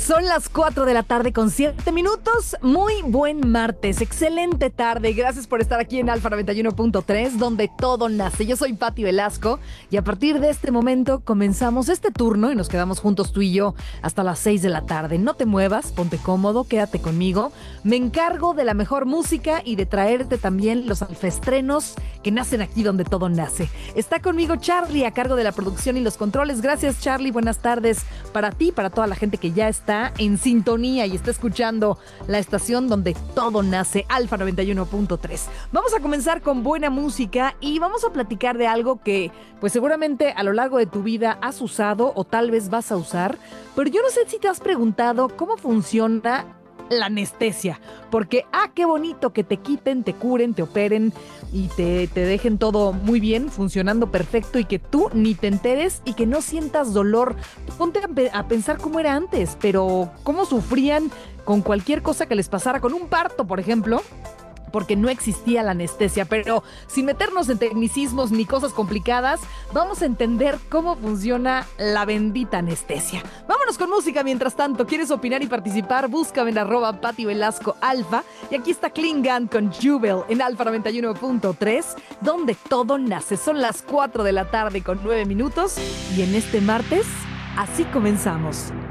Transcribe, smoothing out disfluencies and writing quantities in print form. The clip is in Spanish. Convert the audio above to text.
Son las 4 de la tarde con 7 minutos. Muy buen martes, excelente tarde. Gracias por estar aquí en Alfa 91.3, donde todo nace. Yo soy Pati Velasco y a partir de este momento comenzamos este turno y nos quedamos juntos tú y yo hasta las 6 de la tarde. No te muevas, ponte cómodo, quédate conmigo. Me encargo de la mejor música y de traerte también los alfaestrenos que nacen aquí donde todo nace. Está conmigo Charlie a cargo de la producción y los controles. Gracias, Charlie. Buenas tardes para ti, para toda la gente que ya está en sintonía y está escuchando la estación donde todo nace, Alfa 91.3. Vamos a comenzar con buena música y vamos a platicar de algo que pues seguramente a lo largo de tu vida has usado o tal vez vas a usar, pero yo no sé si te has preguntado cómo funciona la anestesia, porque qué bonito que te quiten, te curen, te operen y te dejen todo muy bien, funcionando perfecto y que tú ni te enteres y que no sientas dolor. Ponte a pensar cómo era antes, pero cómo sufrían con cualquier cosa que les pasara, con un parto, por ejemplo, porque no existía la anestesia. Pero sin meternos en tecnicismos ni cosas complicadas, vamos a entender cómo funciona la bendita anestesia. Vámonos con música mientras tanto. ¿Quieres opinar y participar? Búscame en @PatiVelascoAlfa. Y aquí está Klingon con Jubel en Alfa 91.3, donde todo nace. Son las 4 de la tarde con 9 minutos y en este martes, así comenzamos.